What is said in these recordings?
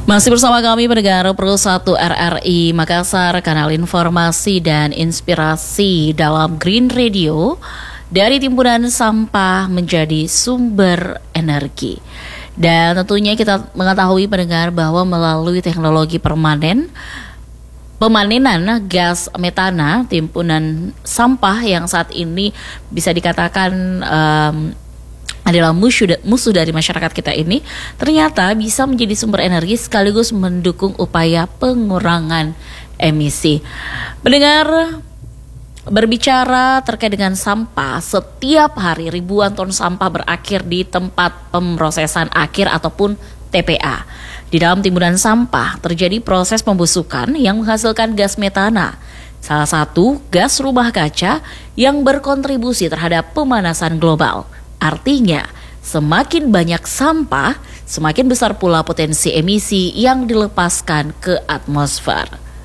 Masih bersama kami pendengar Pro 1 RRI Makassar, kanal informasi dan inspirasi dalam Green Radio. Dari timbunan sampah menjadi sumber energi. Dan tentunya kita mengetahui pendengar bahwa melalui teknologi pemanenan gas metana, timbunan sampah yang saat ini bisa dikatakan adalah musuh dari masyarakat kita ini, ternyata bisa menjadi sumber energi sekaligus mendukung upaya pengurangan emisi. Mendengar berbicara terkait dengan sampah, setiap hari ribuan ton sampah berakhir di tempat pemrosesan akhir ataupun TPA. Di dalam timbunan sampah terjadi proses pembusukan yang menghasilkan gas metana, salah satu gas rumah kaca yang berkontribusi terhadap pemanasan global. Artinya, semakin banyak sampah, semakin besar pula potensi emisi yang dilepaskan ke atmosfer.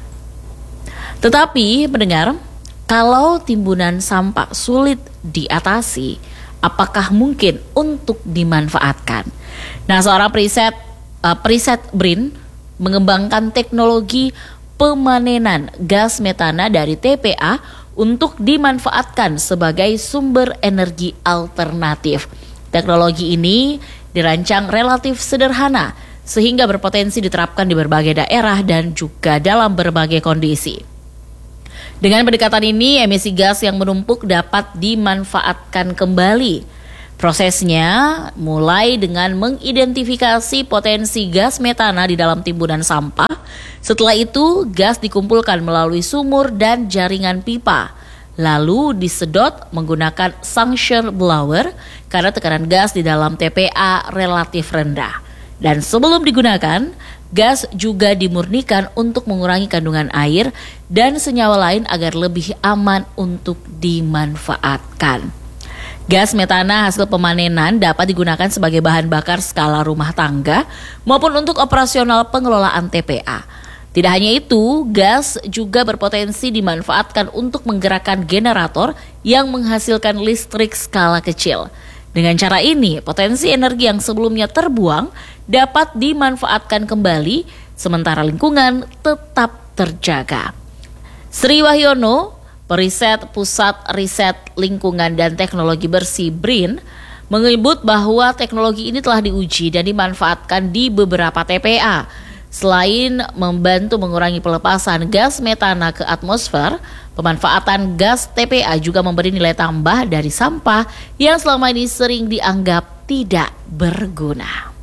Tetapi, pendengar, kalau timbunan sampah sulit diatasi, apakah mungkin untuk dimanfaatkan? Nah, seorang periset BRIN mengembangkan teknologi pemanenan gas metana dari TPA untuk dimanfaatkan sebagai sumber energi alternatif. Teknologi ini dirancang relatif sederhana sehingga berpotensi diterapkan di berbagai daerah dan juga dalam berbagai kondisi. Dengan pendekatan ini, emisi gas yang menumpuk dapat dimanfaatkan kembali. Prosesnya mulai dengan mengidentifikasi potensi gas metana di dalam timbunan sampah. Setelah itu, gas dikumpulkan melalui sumur dan jaringan pipa. Lalu disedot menggunakan suction blower karena tekanan gas di dalam TPA relatif rendah. Dan sebelum digunakan, gas juga dimurnikan untuk mengurangi kandungan air dan senyawa lain agar lebih aman untuk dimanfaatkan. Gas metana hasil pemanenan dapat digunakan sebagai bahan bakar skala rumah tangga maupun untuk operasional pengelolaan TPA. Tidak hanya itu, gas juga berpotensi dimanfaatkan untuk menggerakkan generator yang menghasilkan listrik skala kecil. Dengan cara ini, potensi energi yang sebelumnya terbuang dapat dimanfaatkan kembali, sementara lingkungan tetap terjaga. Sri Wahyono, periset Pusat Riset Lingkungan dan Teknologi Bersih BRIN, menyebut bahwa teknologi ini telah diuji dan dimanfaatkan di beberapa TPA. Selain membantu mengurangi pelepasan gas metana ke atmosfer, pemanfaatan gas TPA juga memberi nilai tambah dari sampah yang selama ini sering dianggap tidak berguna.